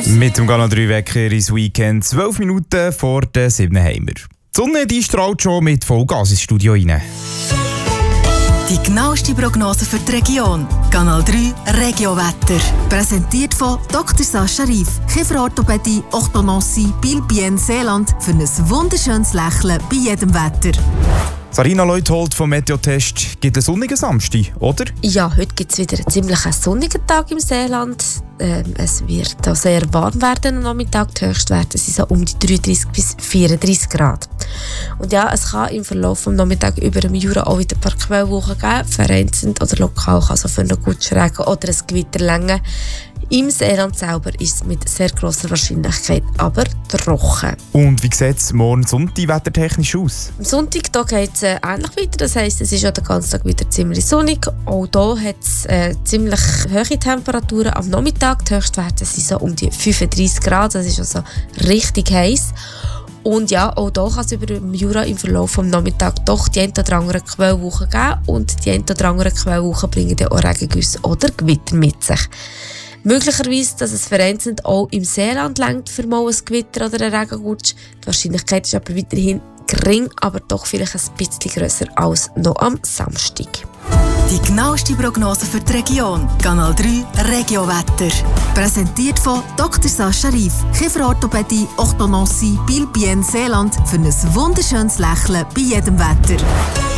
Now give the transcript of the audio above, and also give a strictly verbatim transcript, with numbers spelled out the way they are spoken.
Mit dem Kanal drei Wecker ins Weekend, zwölf Minuten vor der sieben haben wir. Die Sonne die strahlt schon mit Vollgas ins Studio rein. Die genaueste Prognose für die Region. Kanal drei Regiowetter. Präsentiert von Doktor Sascha Rief. Kieferorthopädie, Orthodontie, Biel-Bien, Seeland. Für ein wunderschönes Lächeln bei jedem Wetter. Sarina Leuthold vom Meteotest. Gibt es einen sonnigen Samstag, oder? Ja, heute gibt es wieder einen ziemlich sonnigen Tag im Seeland. Ähm, es wird auch sehr warm werden am Nachmittag. Die Höchstwerte sind so um die dreiunddreißig bis vierunddreißig Grad. Und ja, es kann im Verlauf des Nachmittags über dem Jura auch wieder ein paar Quellwochen geben. Vereinzelt oder lokal kann es auch für einen guten Regen oder ein Gewitter länger. Im Seeland selber ist es mit sehr grosser Wahrscheinlichkeit aber trocken. Und wie sieht es morgen Sonntag wettertechnisch aus? Am Sonntag geht es äh, ähnlich weiter. Das heisst, es ist auch den ganzen Tag wieder ziemlich sonnig. Auch hier hat es äh, ziemlich hohe Temperaturen am Nachmittag. Die Höchstwerte sind so um die fünfunddreißig Grad. Das ist also richtig heiß. Und ja, auch hier kann es über den Jura im Verlauf des Nachmittags doch die ein oder andere Quellwochen geben. Und die ein oder andere Quellwochen bringen ja auch Regengüsse oder Gewitter mit sich. Möglicherweise, dass es vereinzelt auch im Seeland reicht für mal ein Gewitter oder einen Regengutsch. Die Wahrscheinlichkeit ist aber weiterhin gering, aber doch vielleicht ein bisschen grösser als noch am Samstag. Die genaueste Prognose für die Region. Kanal drei Regiowetter. Präsentiert von Doktor Sascha Rief. Kieferorthopädie, Orthodontie, Biel-Bien, Seeland. Für ein wunderschönes Lächeln bei jedem Wetter.